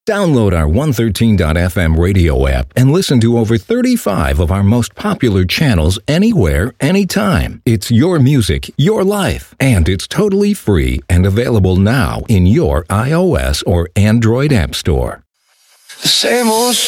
Download our 113.fm radio app and listen to over 35 of our most popular channels anywhere, anytime. It's your music, your life, and it's totally free and available now in your iOS or Android app store. The same old